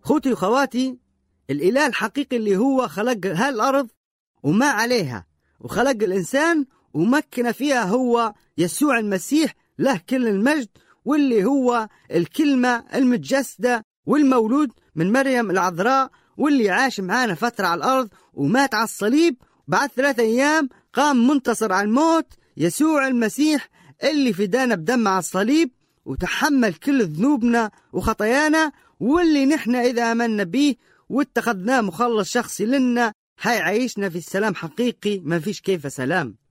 خوتي وخواتي، الإله الحقيقي اللي هو خلق هالأرض وما عليها وخلق الإنسان ومكن فيها هو يسوع المسيح، له كل المجد، واللي هو الكلمة المتجسدة والمولود من مريم العذراء، واللي عاش معانا فترة على الأرض ومات على الصليب. بعد 3 أيام قام منتصر على الموت، يسوع المسيح اللي فدانا بدم على الصليب وتحمل كل ذنوبنا وخطايانا، واللي نحن إذا آمنا به واتخذناه مخلص شخصي لنا هيعيشنا في السلام حقيقي ما فيش كيف سلام.